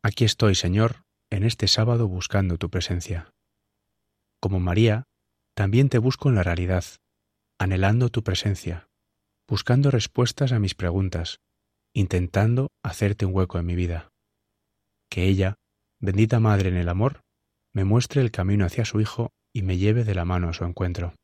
Aquí estoy, Señor, en este sábado buscando tu presencia. Como María, también te busco en la realidad, anhelando tu presencia, buscando respuestas a mis preguntas, intentando hacerte un hueco en mi vida. Que ella, bendita Madre en el amor, me muestre el camino hacia su Hijo y me lleve de la mano a su encuentro.